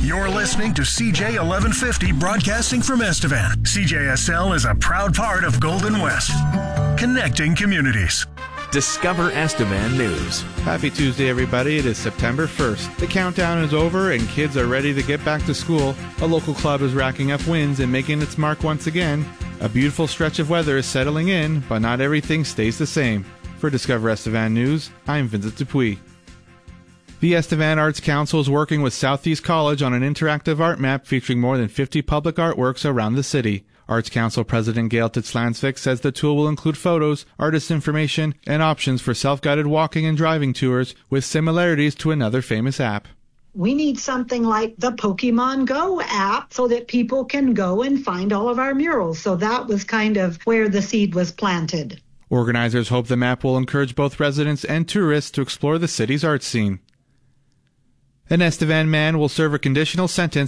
You're listening to CJ 1150 broadcasting from Estevan. CJSL is a proud part of Golden West, connecting communities. Discover Estevan News. Happy Tuesday, everybody. It is September 1st. The countdown is over and kids are ready to get back to school. A local club is racking up wins and making its mark once again. A beautiful stretch of weather is settling in, but not everything stays the same. For Discover Estevan News, I'm Vincent Dupuis. The Estevan Arts Council is working with Southeast College on an interactive art map featuring more than 50 public artworks around the city. Arts Council President Gail Titslansvik says the tool will include photos, artist information, and options for self-guided walking and driving tours with similarities to another famous app. We need something like the Pokemon Go app so that people can go and find all of our murals. So that was kind of where the seed was planted. Organizers hope the map will encourage both residents and tourists to explore the city's art scene. An Estevan man will serve a conditional sentence